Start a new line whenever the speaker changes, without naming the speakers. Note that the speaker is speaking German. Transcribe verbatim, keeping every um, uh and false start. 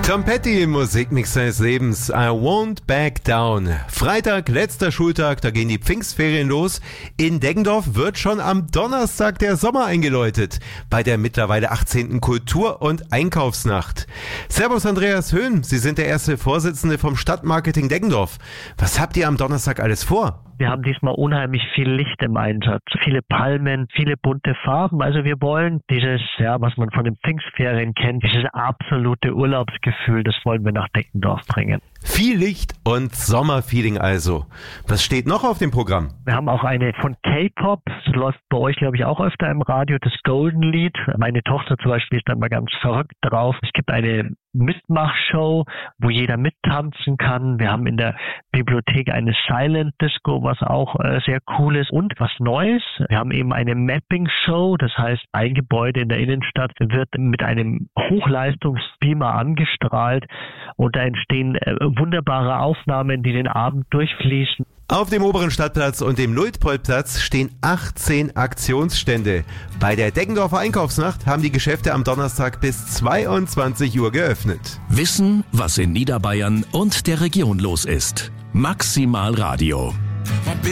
Tom Petty im Musikmix seines Lebens, I Won't Back Down. Freitag, letzter Schultag, da gehen die Pfingstferien los. In Deggendorf wird schon am Donnerstag der Sommer eingeläutet, bei der mittlerweile achtzehnten Kultur- und Einkaufsnacht. Servus Andreas Höhn, Sie sind der erste Vorsitzende vom Stadtmarketing Deggendorf. Was habt ihr am Donnerstag alles vor?
Wir haben diesmal unheimlich viel Licht im Einsatz, viele Palmen, viele bunte Farben. Also wir wollen dieses, ja, was man von den Pfingstferien kennt, dieses absolute Urlaubsgefühl, das wollen wir nach Deggendorf bringen.
Viel Licht und Sommerfeeling also. Was steht noch auf dem Programm?
Wir haben auch eine von K-Pop, das läuft bei euch, glaube ich, auch öfter im Radio, das Golden Lied. Meine Tochter zum Beispiel ist dann mal ganz verrückt drauf. Es gibt eine Mitmachshow, wo jeder mittanzen kann. Wir haben in der Bibliothek eine Silent Disco, was auch äh, sehr cool ist. Und was Neues, wir haben eben eine Mapping-Show, das heißt, ein Gebäude in der Innenstadt wird mit einem Hochleistungsbeamer angestrahlt und da entstehen äh, wunderbare Aufnahmen, die den Abend durchfließen.
Auf dem oberen Stadtplatz und dem Luitpoldplatz stehen achtzehn Aktionsstände. Bei der Deggendorfer Einkaufsnacht haben die Geschäfte am Donnerstag bis zweiundzwanzig Uhr geöffnet.
Wissen, was in Niederbayern und der Region los ist. Maximal Radio.